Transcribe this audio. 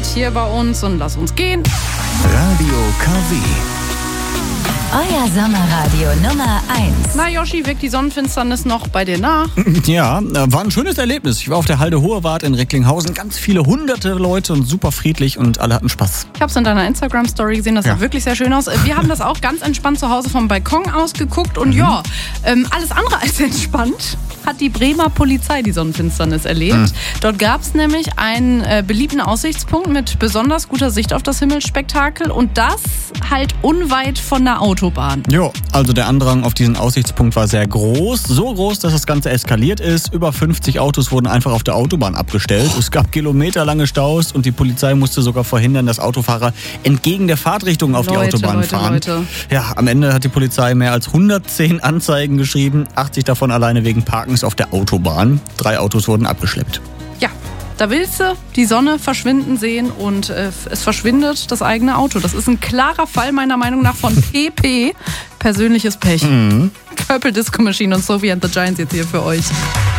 hier bei uns und lass uns gehen. Radio KW. Euer Sommerradio Nummer 1. Na Yoshi, wirkt die Sonnenfinsternis noch bei dir nach? Ja, war ein schönes Erlebnis. Ich war auf der Halde Hohe Wart in Recklinghausen. Ganz viele hunderte Leute und super friedlich und alle hatten Spaß. Ich habe es in deiner Instagram-Story gesehen, das sah wirklich sehr schön aus. Wir haben das auch ganz entspannt zu Hause vom Balkon aus geguckt und alles andere als entspannt hat die Bremer Polizei die Sonnenfinsternis erlebt. Dort gab es nämlich einen beliebten Aussichtspunkt mit besonders guter Sicht auf das Himmelsspektakel und das halt unweit von der Autobahn. Jo, also der Andrang auf diesen Aussichtspunkt war sehr groß. So groß, dass das Ganze eskaliert ist. Über 50 Autos wurden einfach auf der Autobahn abgestellt. Es gab kilometerlange Staus und die Polizei musste sogar verhindern, dass Autofahrer entgegen der Fahrtrichtung auf die Autobahn fahren. Ja, am Ende hat die Polizei mehr als 110 Anzeigen geschrieben, 80 davon alleine wegen Parkens auf der Autobahn. 3 Autos wurden abgeschleppt. Ja, da willst du die Sonne verschwinden sehen und es verschwindet das eigene Auto. Das ist ein klarer Fall meiner Meinung nach von PP. Persönliches Pech. Purple Disco Machine und Sophie and the Giants jetzt hier für euch.